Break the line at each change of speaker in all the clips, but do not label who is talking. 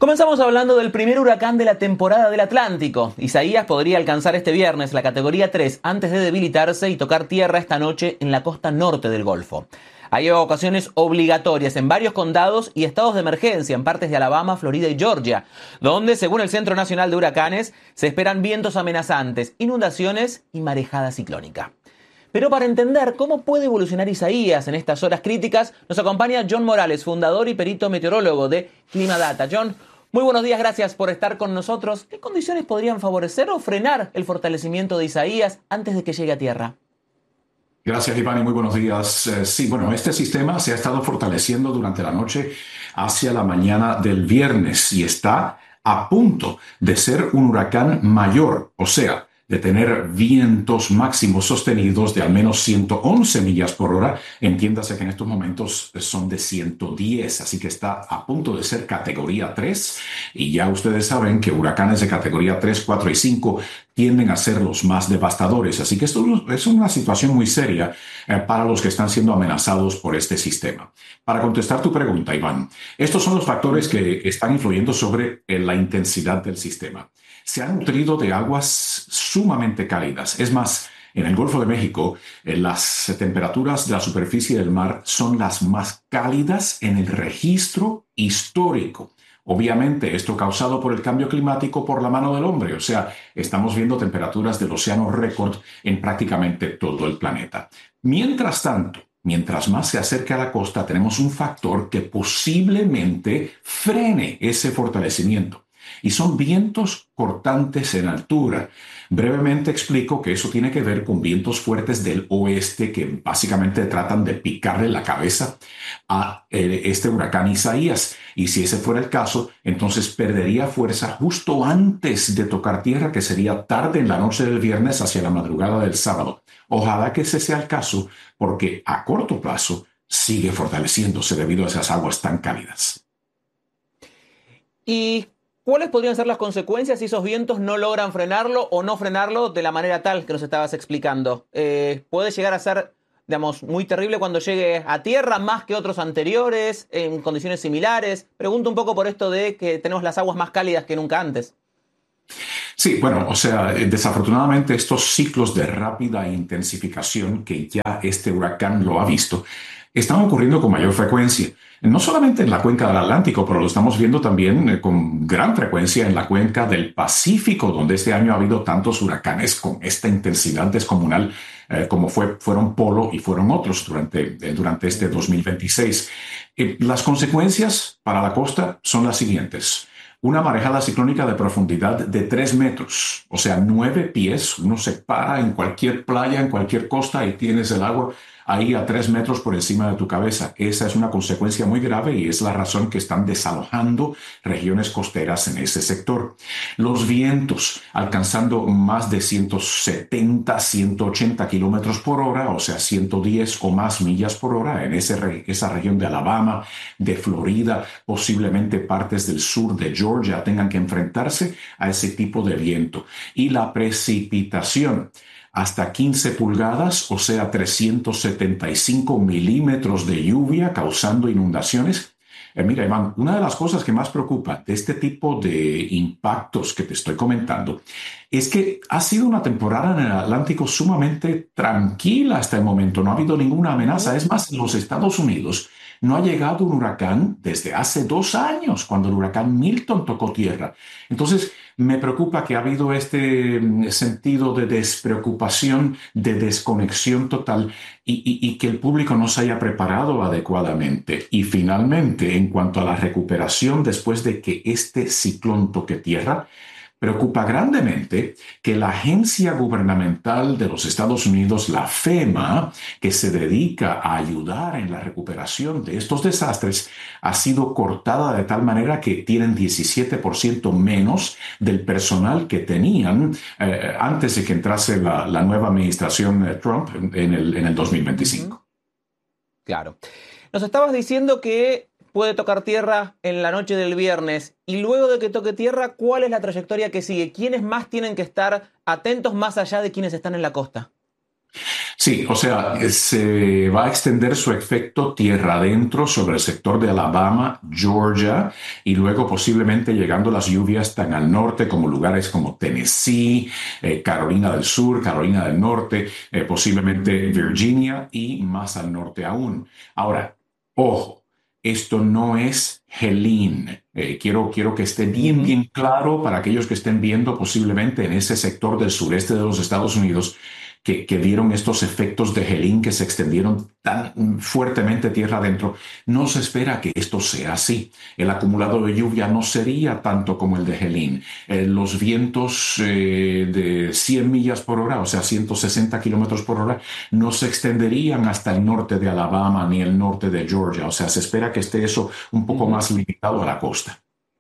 Comenzamos hablando del primer huracán de la temporada del Atlántico. Isaías podría alcanzar este viernes la categoría 3 antes de debilitarse y tocar tierra esta noche en la costa norte del Golfo. Hay evacuaciones obligatorias en varios condados y estados de emergencia en partes de Alabama, Florida y Georgia, donde, según el Centro Nacional de Huracanes, se esperan vientos amenazantes, inundaciones y marejada ciclónica. Pero para entender cómo puede evolucionar Isaías en estas horas críticas, nos acompaña John Morales, fundador y perito meteorólogo de Climadata. John, muy buenos días, gracias por estar con nosotros. ¿Qué condiciones podrían favorecer o frenar el fortalecimiento de Isaías antes de que llegue a tierra?
Gracias, Iván, y muy buenos días. Este sistema se ha estado fortaleciendo durante la noche hacia la mañana del viernes y está a punto de ser un huracán mayor, o sea, de tener vientos máximos sostenidos de al menos 111 millas por hora. Entiéndase que en estos momentos son de 110, así que está a punto de ser categoría 3. Y ya ustedes saben que huracanes de categoría 3, 4 y 5 tienden a ser los más devastadores. Así que esto es una situación muy seria para los que están siendo amenazados por este sistema. Para contestar tu pregunta, Iván, estos son los factores que están influyendo sobre la intensidad del sistema. Se ha nutrido de aguas sumamente cálidas. Es más, en el Golfo de México, las temperaturas de la superficie del mar son las más cálidas en el registro histórico. Obviamente, esto causado por el cambio climático por la mano del hombre. O sea, estamos viendo temperaturas del océano récord en prácticamente todo el planeta. Mientras tanto, mientras más se acerca a la costa, tenemos un factor que posiblemente frene ese fortalecimiento. Y son vientos cortantes en altura. Brevemente explico que eso tiene que ver con vientos fuertes del oeste que básicamente tratan de picarle la cabeza a este huracán Isaías. Y si ese fuera el caso, entonces perdería fuerza justo antes de tocar tierra, que sería tarde en la noche del viernes hacia la madrugada del sábado. Ojalá que ese sea el caso, porque a corto plazo sigue fortaleciéndose debido a esas aguas tan cálidas.
¿Y cuáles podrían ser las consecuencias si esos vientos no logran frenarlo o no frenarlo de la manera tal que nos estabas explicando? ¿Puede llegar a ser, digamos, muy terrible cuando llegue a tierra, más que otros anteriores, en condiciones similares? Pregunto un poco por esto de que tenemos las aguas más cálidas que nunca antes.
Sí, bueno, o sea, desafortunadamente estos ciclos de rápida intensificación que ya este huracán lo ha visto, están ocurriendo con mayor frecuencia. No solamente en la cuenca del Atlántico, pero lo estamos viendo también con gran frecuencia en la cuenca del Pacífico, donde este año ha habido tantos huracanes con esta intensidad descomunal como fueron Polo y fueron otros durante este 2026. Las consecuencias para la costa son las siguientes. Una marejada ciclónica de profundidad de 3 metros, o sea, 9 pies. Uno se para en cualquier playa, en cualquier costa y tienes el agua ahí a 3 metros por encima de tu cabeza. Esa es una consecuencia muy grave y es la razón que están desalojando regiones costeras en ese sector. Los vientos alcanzando más de 170, 180 kilómetros por hora, o sea, 110 o más millas por hora en esa región de Alabama, de Florida, posiblemente partes del sur de Georgia tengan que enfrentarse a ese tipo de viento. Y la precipitación, hasta 15 pulgadas, o sea, 375 milímetros de lluvia causando inundaciones. Mira, Iván, una de las cosas que más preocupa de este tipo de impactos que te estoy comentando es que ha sido una temporada en el Atlántico sumamente tranquila hasta el momento. No ha habido ninguna amenaza. Es más, en los Estados Unidos no ha llegado un huracán desde hace 2 años, cuando el huracán Milton tocó tierra. Entonces, me preocupa que ha habido este sentido de despreocupación, de desconexión total y que el público no se haya preparado adecuadamente. Y finalmente, en cuanto a la recuperación después de que este ciclón toque tierra, preocupa grandemente que la agencia gubernamental de los Estados Unidos, la FEMA, que se dedica a ayudar en la recuperación de estos desastres, ha sido cortada de tal manera que tienen 17% menos del personal que tenían antes de que entrase la nueva administración Trump en el 2025.
Claro. Nos estabas diciendo que puede tocar tierra en la noche del viernes y luego de que toque tierra, ¿cuál es la trayectoria que sigue? ¿Quiénes más tienen que estar atentos más allá de quienes están en la costa?
Sí, o sea, se va a extender su efecto tierra adentro sobre el sector de Alabama, Georgia, y luego posiblemente llegando las lluvias tan al norte como lugares como Tennessee, Carolina del Sur, Carolina del Norte, posiblemente Virginia y más al norte aún. Ahora, ojo, esto no es Helene. Quiero que esté bien claro para aquellos que estén viendo posiblemente en ese sector del sureste de los Estados Unidos que dieron estos efectos de Helene que se extendieron tan fuertemente tierra adentro. No se espera que esto sea así. El acumulado de lluvia no sería tanto como el de Helene. Los vientos de 100 millas por hora, o sea, 160 kilómetros por hora, no se extenderían hasta el norte de Alabama ni el norte de Georgia. O sea, se espera que esté eso un poco más limitado a la costa.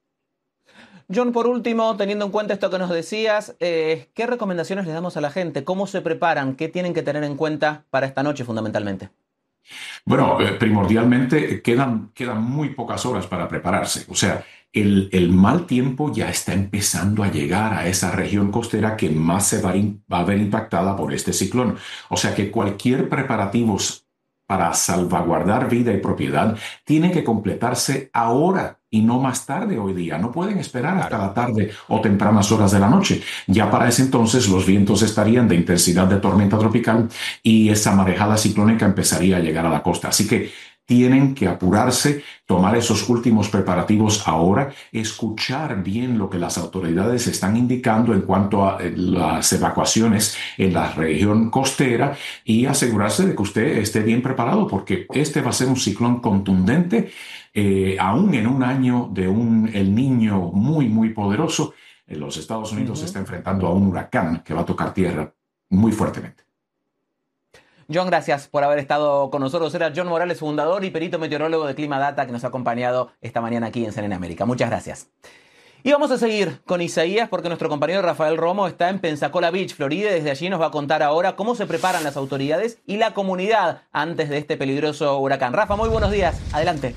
John, por último, teniendo en cuenta esto que nos decías, ¿qué recomendaciones le damos a la gente? ¿Cómo se preparan? ¿Qué tienen que tener en cuenta para esta noche fundamentalmente?
Bueno, primordialmente quedan muy pocas horas para prepararse. O sea, el mal tiempo ya está empezando a llegar a esa región costera que más se va a ver impactada por este ciclón. O sea que cualquier preparativo para salvaguardar vida y propiedad tiene que completarse ahora y no más tarde hoy día. No pueden esperar hasta la tarde o tempranas horas de la noche. Ya para ese entonces los vientos estarían de intensidad de tormenta tropical y esa marejada ciclónica empezaría a llegar a la costa. Así que tienen que apurarse, tomar esos últimos preparativos ahora, escuchar bien lo que las autoridades están indicando en cuanto a las evacuaciones en la región costera y asegurarse de que usted esté bien preparado porque este va a ser un ciclón contundente, aún en un año de El Niño muy poderoso. Los Estados Unidos se está enfrentando a un huracán que va a tocar tierra muy fuertemente.
John, gracias por haber estado con nosotros. Era John Morales, fundador y perito meteorólogo de Clima Data, que nos ha acompañado esta mañana aquí en CNN América. Muchas gracias. Y vamos a seguir con Isaías porque nuestro compañero Rafael Romo está en Pensacola Beach, Florida, y desde allí nos va a contar ahora cómo se preparan las autoridades y la comunidad antes de este peligroso huracán. Rafa, muy buenos días. Adelante.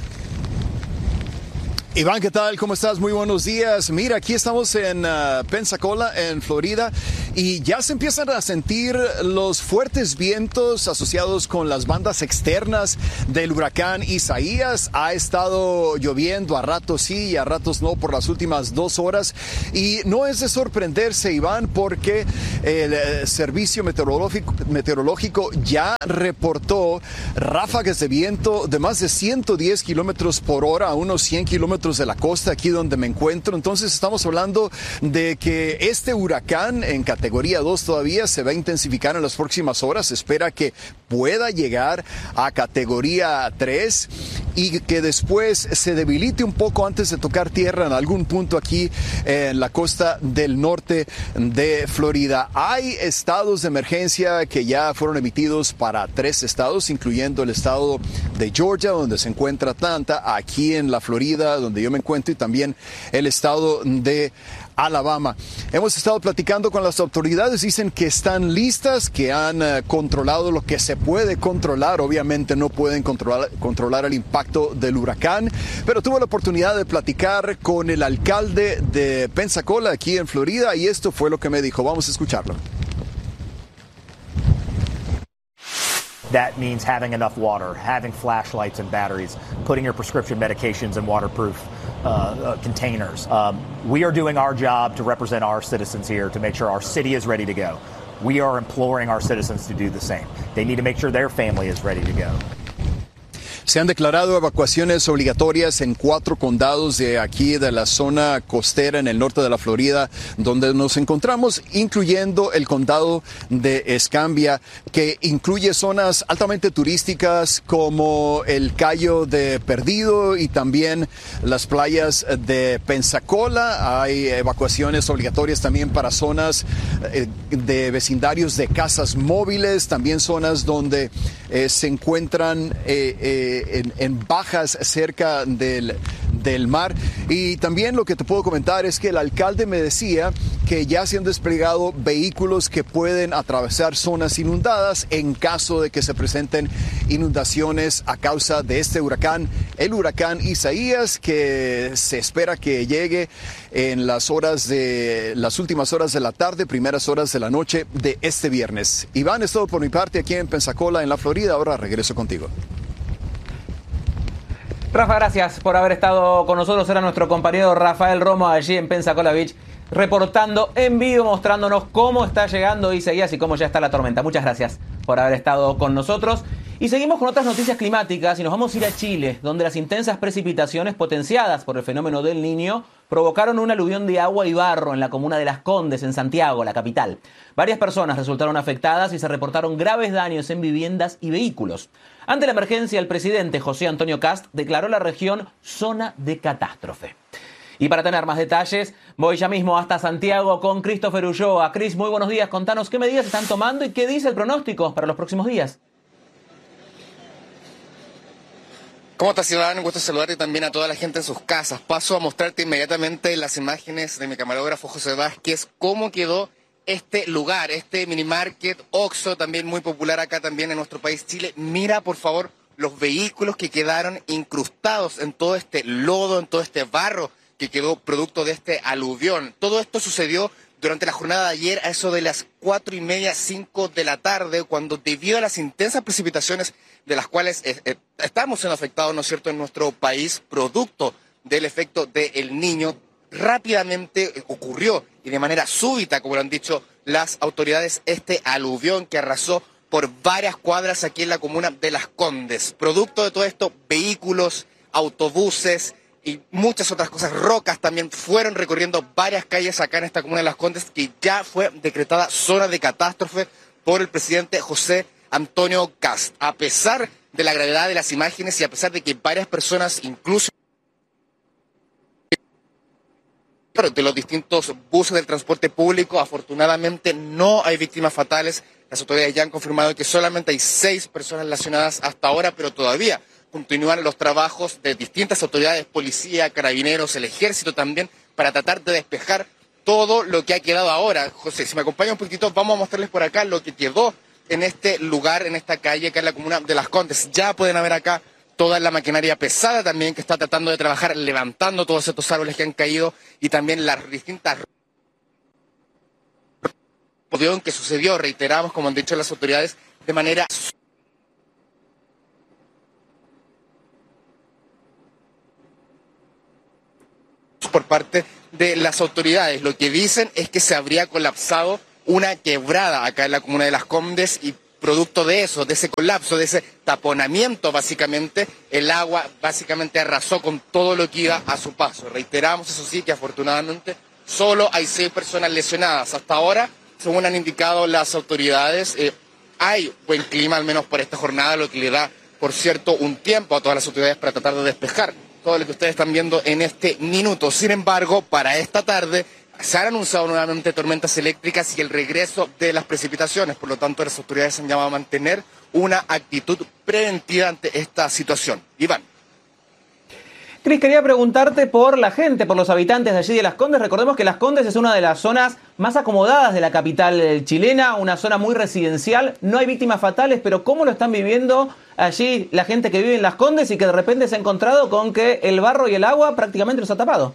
Iván, ¿qué tal? ¿Cómo estás? Muy buenos días. Mira, aquí estamos en Pensacola, en Florida, y ya se empiezan a sentir los fuertes vientos asociados con las bandas externas del huracán Isaías. Ha estado lloviendo a ratos sí y a ratos no por las últimas 2 horas. Y no es de sorprenderse, Iván, porque el Servicio Meteorológico ya reportó ráfagas de viento de más de 110 kilómetros por hora a unos 100 kilómetros de la costa, aquí donde me encuentro. Entonces estamos hablando de que este huracán en categoría 2 todavía se va a intensificar en las próximas horas. Se espera que pueda llegar a categoría 3 y que después se debilite un poco antes de tocar tierra en algún punto aquí en la costa del norte de Florida. Hay estados de emergencia que ya fueron emitidos para 3 estados, incluyendo el estado de Georgia, donde se encuentra Atlanta, aquí en la Florida, donde yo me encuentro, y también el estado de Alabama. Hemos estado platicando con las autoridades, dicen que están listas, que han controlado lo que se puede controlar. Obviamente no pueden controlar el impacto del huracán, pero tuve la oportunidad de platicar con el alcalde de Pensacola, aquí en Florida, y esto fue lo que me dijo. Vamos a escucharlo.
That means having enough water, having flashlights and batteries, putting your prescription medications in waterproof containers. We are doing our job to represent our citizens here to make sure our city is ready to go. We are imploring our citizens to do the same. They need to make sure their family is ready to go.
Se han declarado evacuaciones obligatorias en 4 condados de aquí de la zona costera en el norte de la Florida, donde nos encontramos, incluyendo el condado de Escambia, que incluye zonas altamente turísticas como el Cayo de Perdido y también las playas de Pensacola. Hay evacuaciones obligatorias también para zonas de vecindarios de casas móviles, también zonas donde se encuentran en bajas cerca del del mar. Y también lo que te puedo comentar es que el alcalde me decía que ya se han desplegado vehículos que pueden atravesar zonas inundadas en caso de que se presenten inundaciones a causa de este huracán, el huracán Isaías, que se espera que llegue en las últimas horas de la tarde, primeras horas de la noche de este viernes. Iván, es todo por mi parte aquí en Pensacola, en la Florida. Ahora regreso contigo.
Rafa, gracias por haber estado con nosotros. Era nuestro compañero Rafael Romo allí en Pensacola Beach, reportando en vivo, mostrándonos cómo está llegando Isaías y cómo ya está la tormenta. Muchas gracias por haber estado con nosotros. Y seguimos con otras noticias climáticas y nos vamos a ir a Chile, donde las intensas precipitaciones potenciadas por el fenómeno del Niño provocaron un aluvión de agua y barro en la comuna de Las Condes, en Santiago, la capital. Varias personas resultaron afectadas y se reportaron graves daños en viviendas y vehículos. Ante la emergencia, el presidente José Antonio Kast declaró la región zona de catástrofe. Y para tener más detalles, voy ya mismo hasta Santiago con Christopher Ulloa. Cris, muy buenos días. Contanos qué medidas están tomando y qué dice el pronóstico para los próximos días.
¿Cómo estás, Iván? Un gusto saludarte también a toda la gente en sus casas. Paso a mostrarte inmediatamente las imágenes de mi camarógrafo José Vázquez, cómo quedó este lugar, este mini market, Oxxo, también muy popular acá también en nuestro país, Chile. Mira, por favor, los vehículos que quedaron incrustados en todo este lodo, en todo este barro que quedó producto de este aluvión. Todo esto sucedió durante la jornada de ayer a eso de las 4:30, 5 de la tarde, cuando debido a las intensas precipitaciones de las cuales estamos siendo afectados, ¿no es cierto?, en nuestro país, producto del efecto del Niño, rápidamente ocurrió y de manera súbita, como lo han dicho las autoridades, este aluvión que arrasó por varias cuadras aquí en la comuna de Las Condes. Producto de todo esto, vehículos, autobuses y muchas otras cosas, rocas también, fueron recorriendo varias calles acá en esta comuna de Las Condes, que ya fue decretada zona de catástrofe por el presidente José Antonio Kast. A pesar de la gravedad de las imágenes y a pesar de que varias personas, incluso de los distintos buses del transporte público, afortunadamente no hay víctimas fatales. Las autoridades ya han confirmado que solamente hay 6 personas lesionadas hasta ahora, pero todavía continúan los trabajos de distintas autoridades, policía, carabineros, el ejército también, para tratar de despejar todo lo que ha quedado ahora. José, si me acompaña un poquitito, vamos a mostrarles por acá lo que quedó en este lugar, en esta calle, acá en la comuna de Las Condes. Ya pueden ver acá toda la maquinaria pesada también que está tratando de trabajar, levantando todos estos árboles que han caído y también las distintas que sucedió, reiteramos, como han dicho las autoridades, de manera por parte de las autoridades. Lo que dicen es que se habría colapsado una quebrada acá en la comuna de Las Condes y producto de eso, de ese colapso, de ese taponamiento, básicamente, el agua básicamente arrasó con todo lo que iba a su paso. Reiteramos, eso sí, que afortunadamente solo hay 6 personas lesionadas. Hasta ahora, según han indicado las autoridades, hay buen clima, al menos por esta jornada, lo que le da, por cierto, un tiempo a todas las autoridades para tratar de despejar todo lo que ustedes están viendo en este minuto. Sin embargo, para esta tarde se han anunciado nuevamente tormentas eléctricas y el regreso de las precipitaciones. Por lo tanto, las autoridades se han llamado a mantener una actitud preventiva ante esta situación. Iván.
Cris, quería preguntarte por la gente, por los habitantes de allí de Las Condes. Recordemos que Las Condes es una de las zonas más acomodadas de la capital chilena, una zona muy residencial. No hay víctimas fatales, pero ¿cómo lo están viviendo allí la gente que vive en Las Condes y que de repente se ha encontrado con que el barro y el agua prácticamente los ha tapado?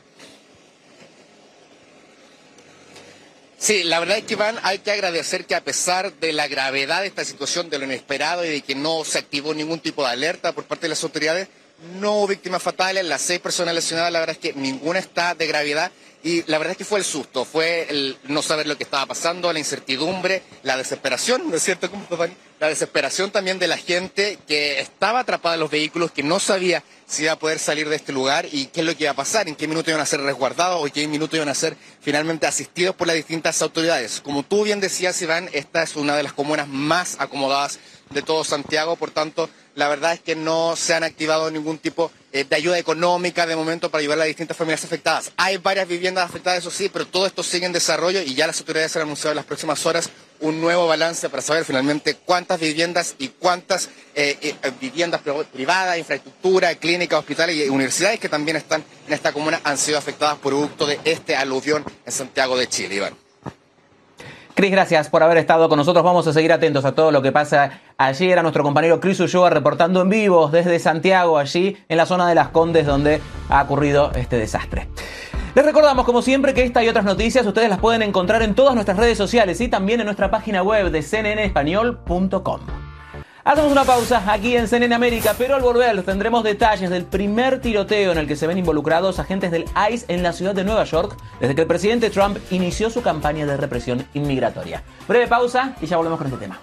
Sí, la verdad es que, Iván, hay que agradecer que a pesar de la gravedad de esta situación, de lo inesperado y de que no se activó ningún tipo de alerta por parte de las autoridades, no hubo víctimas fatales. Las 6 personas lesionadas, la verdad es que ninguna está de gravedad y la verdad es que fue el susto, fue el no saber lo que estaba pasando, la incertidumbre, la desesperación, ¿no es cierto? La desesperación también de la gente que estaba atrapada en los vehículos, que no sabía si iba a poder salir de este lugar y qué es lo que iba a pasar, en qué minuto iban a ser resguardados o en qué minuto iban a ser finalmente asistidos por las distintas autoridades. Como tú bien decías, Iván, esta es una de las comunas más acomodadas de todo Santiago, por tanto, la verdad es que no se han activado ningún tipo de ayuda económica de momento para ayudar a las distintas familias afectadas. Hay varias viviendas afectadas, eso sí, pero todo esto sigue en desarrollo y ya las autoridades han anunciado en las próximas horas un nuevo balance para saber finalmente cuántas viviendas y cuántas viviendas privadas, infraestructura, clínicas, hospitales y universidades que también están en esta comuna han sido afectadas producto de este aluvión en Santiago de Chile. Iván.
Cris, gracias por haber estado con nosotros. Vamos a seguir atentos a todo lo que pasa allí. Era nuestro compañero Cris Ulloa reportando en vivo desde Santiago, allí en la zona de Las Condes, donde ha ocurrido este desastre. Les recordamos, como siempre, que esta y otras noticias ustedes las pueden encontrar en todas nuestras redes sociales y también en nuestra página web de cnnespañol.com. Hacemos una pausa aquí en CNN América, pero al volver tendremos detalles del primer tiroteo en el que se ven involucrados agentes del ICE en la ciudad de Nueva York desde que el presidente Trump inició su campaña de represión inmigratoria. Breve pausa y ya volvemos con este tema.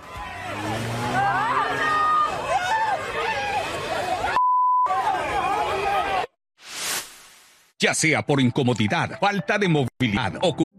Ya sea por incomodidad, falta de movilidad o